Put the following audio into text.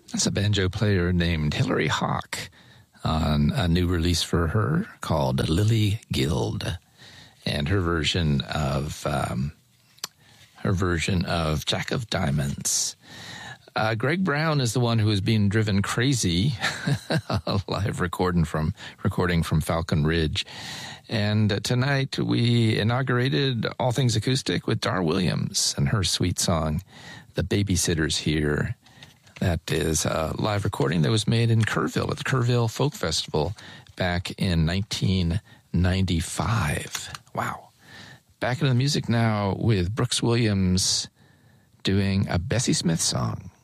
That's a banjo player named Hilary Hawk on a new release for her called Lily Guild, and her version of Jack of Diamonds. Greg Brown is the one who is being driven crazy, live recording from Falcon Ridge. And tonight we inaugurated All Things Acoustic with Dar Williams and her sweet song, The Babysitter's Here. That is a live recording that was made in Kerrville at the Kerrville Folk Festival back in 1995. Wow. Back into the music now with Brooks Williams doing a Bessie Smith song.